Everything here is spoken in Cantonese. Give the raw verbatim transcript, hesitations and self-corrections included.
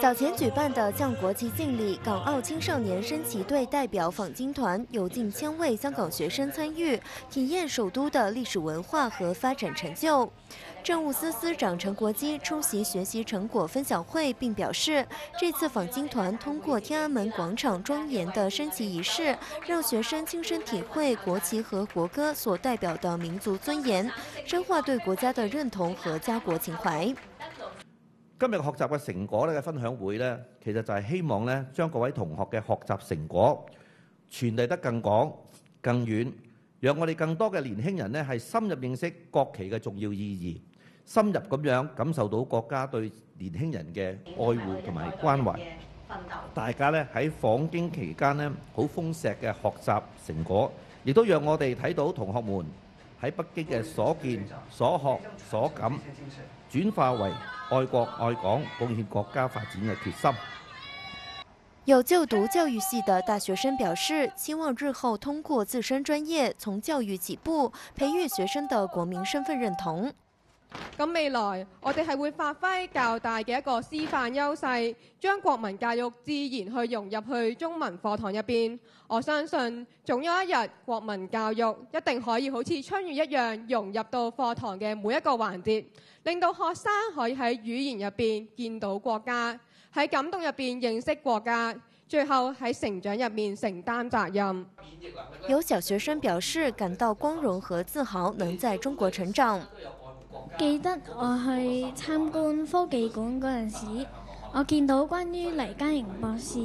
早前举办的降国旗敬礼，港澳青少年升旗队代表访京团有近千位香港学生参与，体验首都的历史文化和发展成就。政务司司长陈国基出席学习成果分享会，并表示，这次访京团通过天安门广场庄严的升旗仪式，让学生亲身體會國旗和國歌所代表的民族尊嚴，深化對國家的認同和家國情懷。 今日學習嘅成果咧嘅分享會咧，其實就係希望咧將各位同學嘅學習成果傳遞得更廣、更遠，讓我哋更多嘅年輕人咧係深入認識國旗嘅重要意義，深入咁樣感受到國家對年輕人嘅愛護同埋關懷。大家咧喺訪京期間咧好豐碩嘅學習成果，亦都讓我哋睇到同學們喺北京嘅所見、所學、所感，轉化為愛國愛港、貢獻國家發展嘅決心。 有就讀教育系的大學生表示，希望日後通過自身專業，從教育起步，培育學生的國民身份認同。 咁未來我哋係會發揮較大嘅一個師範優勢，將國民教育自然去融入去中文課堂入邊。我相信總有一日國民教育一定可以好似春雨一樣融入到課堂嘅每一個環節，令到學生可以喺語言入邊見到國家，喺感動入邊認識國家，最後喺成長入面承擔責任。 有小學生表示感到光榮和自豪，能在中國成長。 記得我去參觀科技館嗰陣時，我見到關於黎嘉瑩博士